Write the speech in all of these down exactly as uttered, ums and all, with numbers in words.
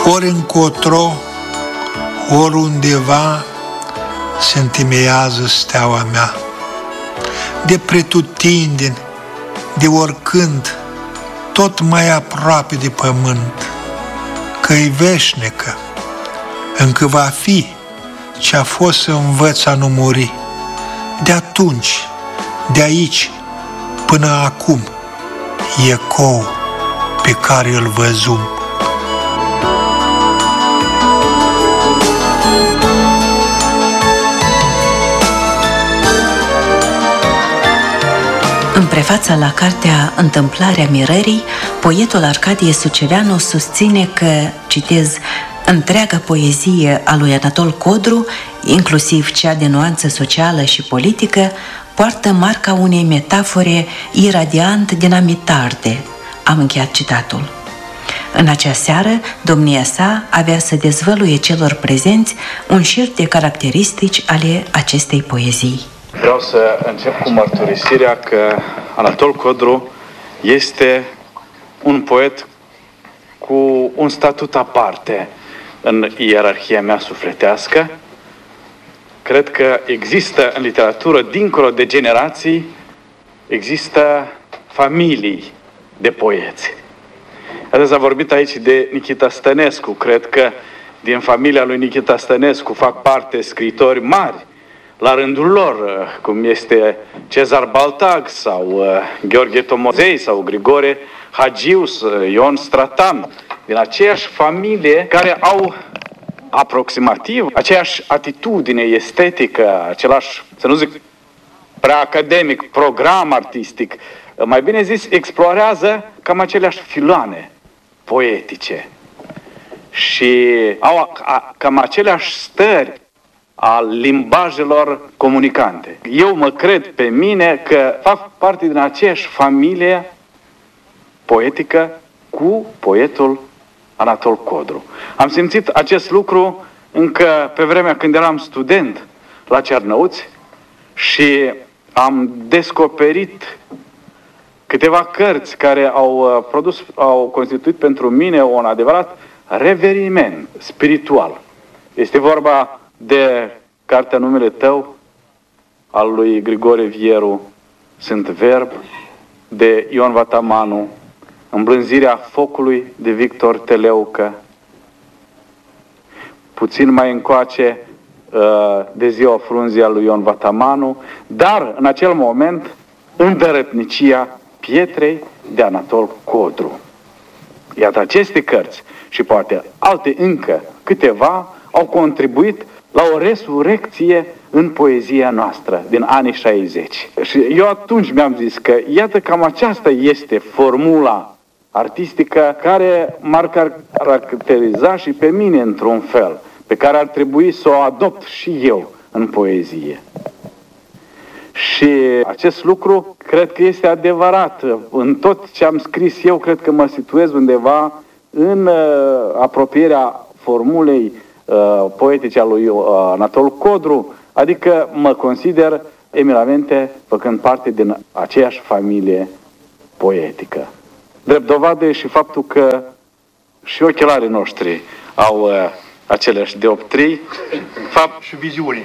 Ori încotro, ori undeva se întemeiază steaua mea. De pretutindeni, de oricând, tot mai aproape de pământ, că-i veșnică, încă va fi ce-a fost să învăț a nu muri. De atunci, de aici, până acum, ecou pe care îl văzum. În prefața la cartea Întâmplarea mirării, poetul Arcadie Suceveanu susține că, citez, întreaga poezie a lui Anatol Codru, inclusiv cea de nuanță socială și politică, poartă marca unei metafore iradiant dinamitarde. Am încheiat citatul. În acea seară, domnia sa avea să dezvăluie celor prezenți un șir de caracteristici ale acestei poezii. Vreau să încep cu mărturisirea că Anatol Codru este un poet cu un statut aparte în ierarhia mea sufletească. Cred că există în literatură, dincolo de generații, există familii de poeți. Adeți a vorbit aici de Nichita Stănescu. Cred că din familia lui Nichita Stănescu fac parte scriitori mari, la rândul lor, cum este Cezar Baltag sau Gheorghe Tomozei sau Grigore Hagius, Ion Stratan, din aceeași familie, care au aproximativ aceeași atitudine estetică, același, să nu zic prea academic, program artistic, mai bine zis, explorează cam aceleași filoane poetice și au a, cam aceleași stări al limbajelor comunicante. Eu mă cred pe mine că fac parte din aceeași familie poetică cu poetul Anatol Codru. Am simțit acest lucru încă pe vremea când eram student la Cernăuți și am descoperit câteva cărți care au produs, au constituit pentru mine un adevărat reveriment spiritual. Este vorba de cartea Numele Tău, al lui Grigore Vieru, Sunt Verb, de Ion Vatamanu, Îmblânzirea focului, de Victor Teleucă, puțin mai încoace, de Ziua frunzii, al lui Ion Vatamanu, dar în acel moment Îndărătnicia pietrei, de Anatol Codru. Iată, aceste cărți și poate alte încă câteva au contribuit la o resurecție în poezia noastră din anii șaizeci. Și eu atunci mi-am zis că iată, cam aceasta este formula artistică care m-ar caracteriza și pe mine într-un fel, pe care ar trebui să o adopt și eu în poezie. Și acest lucru cred că este adevărat. În tot ce am scris eu, cred că mă situez undeva în uh, apropierea formulei uh, poetice a lui uh, Anatol Codru, adică mă consider eminamente făcând parte din aceeași familie poetică. Drept dovadă e și faptul că și ochelarii noștri au uh, aceleași dioptrii. Fapt și viziuni.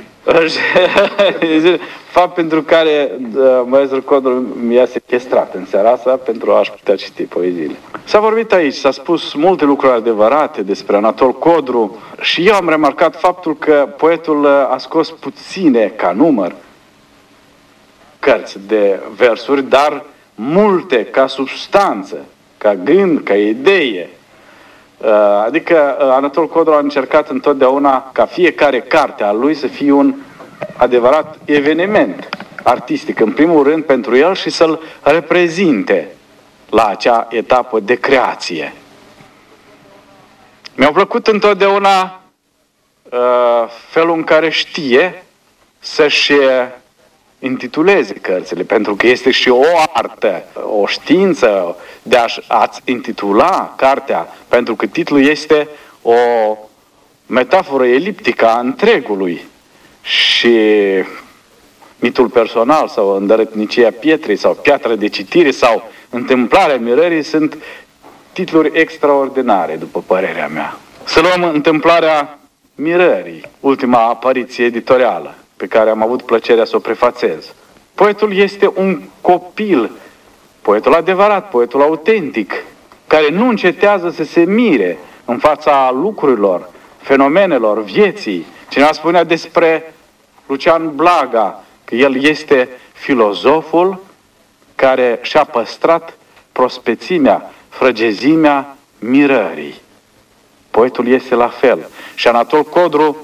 Fapt pentru care uh, maestru Codru mi-a sequestrat în seara asta pentru a-și putea citi poeziile. S-a vorbit aici, s-a spus multe lucruri adevărate despre Anatol Codru și eu am remarcat faptul că poetul a scos puține ca număr cărți de versuri, dar multe ca substanță, ca gând, ca idee. Adică Anatol Codru a încercat întotdeauna ca fiecare carte a lui să fie un adevărat eveniment artistic, în primul rând pentru el, și să-l reprezinte la acea etapă de creație. Mi-au plăcut întotdeauna uh, felul în care știe să-și intituleze cărțile, pentru că este și o artă, o știință de a-ți intitula cartea, pentru că titlul este o metaforă eliptică a întregului. Și mitul personal sau Îndărătnicia pietrei sau Piatră de citire sau Întâmplarea mirării sunt titluri extraordinare, după părerea mea. Să luăm întâmplarea Mirării, ultima apariție editorială, pe care am avut plăcerea să o prefațez. Poetul este un copil, poetul adevărat, poetul autentic, care nu încetează să se mire în fața lucrurilor, fenomenelor, vieții. Cineva spunea despre Lucian Blaga că el este filozoful care și-a păstrat prospețimea, frăgezimea mirării. Poetul este la fel. Și Anatol Codru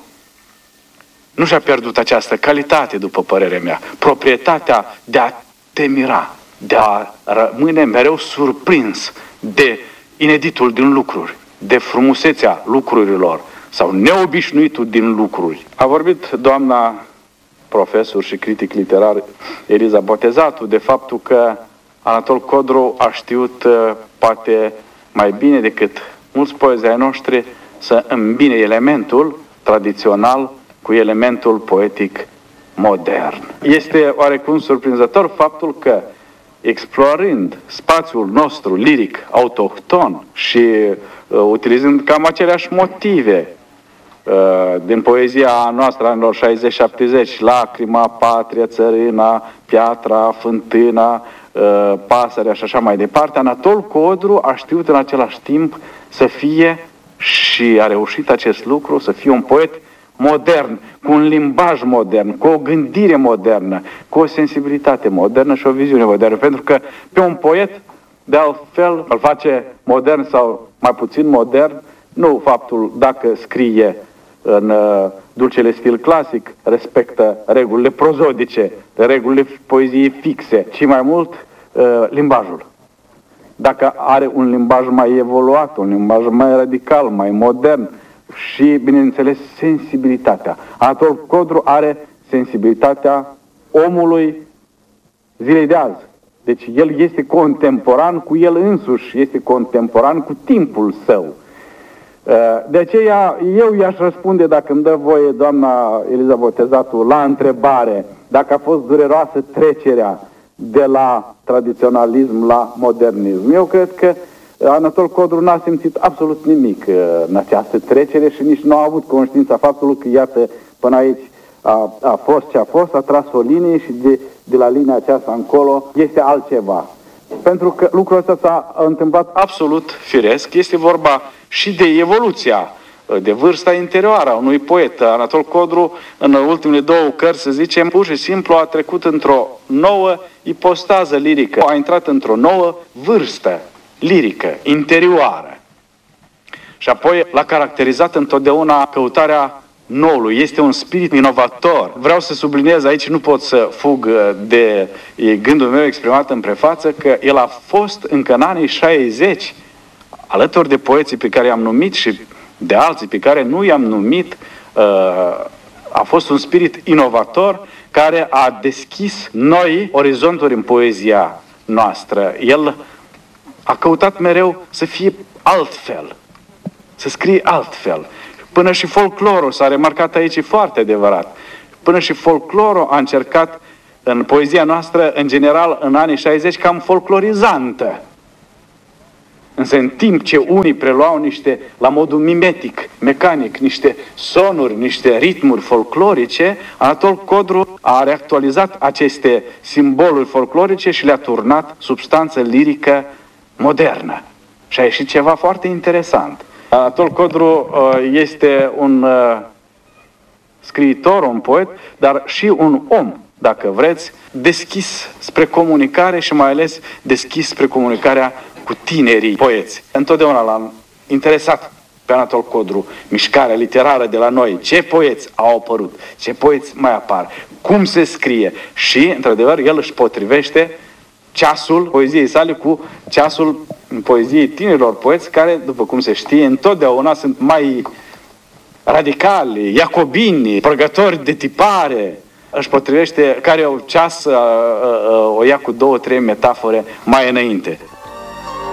nu și-a pierdut această calitate, după părerea mea, proprietatea de a te mira, de a rămâne mereu surprins de ineditul din lucruri, de frumusețea lucrurilor sau neobișnuitul din lucruri. A vorbit doamna profesor și critic literar Eliza Botezatu de faptul că Anatol Codru a știut poate mai bine decât mulți poezi ai noștri să îmbine elementul tradițional cu elementul poetic modern. Este oarecum surprinzător faptul că, explorând spațiul nostru liric autohton și uh, utilizând cam aceleași motive uh, din poezia noastră anilor șaizeci șaptezeci, lacrima, patria, țărâna, piatra, fântâna, uh, pasărea și așa mai departe, Anatol Codru a știut în același timp să fie, și a reușit acest lucru, să fie un poet modern, cu un limbaj modern, cu o gândire modernă, cu o sensibilitate modernă și o viziune modernă. Pentru că pe un poet, de altfel, îl face modern sau mai puțin modern, nu faptul dacă scrie în uh, dulcele stil clasic, respectă regulile prozodice, regulile poeziei fixe, ci mai mult uh, limbajul. Dacă are un limbaj mai evoluat, un limbaj mai radical, mai modern și, bineînțeles, sensibilitatea. Anatol Codru are sensibilitatea omului zilei de azi. Deci el este contemporan cu el însuși, este contemporan cu timpul său. De aceea eu i-aș răspunde, dacă îmi dă voie doamna Eliza Botezatu, la întrebare dacă a fost dureroasă trecerea de la tradiționalism la modernism. Eu cred că Anatol Codru n-a simțit absolut nimic în această trecere și nici nu a avut conștiința faptului că, iată, până aici a, a fost ce a fost, a tras o linie și de, de la linia aceasta încolo este altceva. Pentru că lucrul ăsta s-a întâmplat absolut firesc. Este vorba și de evoluția, de vârsta interioară a unui poet. Anatol Codru, în ultimele două cărți, să zicem, pur și simplu a trecut într-o nouă ipostază lirică. A intrat într-o nouă vârstă lirică, interioară. Și apoi l-a caracterizat întotdeauna căutarea noului. Este un spirit inovator. Vreau să subliniez aici, nu pot să fug de gândul meu exprimat în prefață, că el a fost încă în anii șaizeci, alături de poeții pe care i-am numit și de alții pe care nu i-am numit, a fost un spirit inovator care a deschis noi orizonturi în poezia noastră. El a căutat mereu să fie altfel, să scrie altfel. Până și folclorul, s-a remarcat aici, e foarte adevărat, până și folclorul a încercat în poezia noastră, în general, în anii șaizeci, cam folclorizantă. Însă în timp ce unii preluau niște, la modul mimetic, mecanic, niște sonuri, niște ritmuri folclorice, Anatol Codru a reactualizat aceste simboluri folclorice și le-a turnat substanță lirică modernă. Și a ieșit ceva foarte interesant. Anatol Codru este un scriitor, un poet, dar și un om, dacă vreți, deschis spre comunicare și mai ales deschis spre comunicarea cu tinerii poeți. Întotdeauna l-am interesat pe Anatol Codru mișcarea literară de la noi. Ce poeți au apărut? Ce poeți mai apar? Cum se scrie? Și, într-adevăr, el își potrivește ceasul poeziei sale cu ceasul poeziei tinerilor poeți care, după cum se știe, întotdeauna sunt mai radicali, iacobini, prăgători de tipare. Își potrivește care o ceas o ia cu două, trei metafore mai înainte.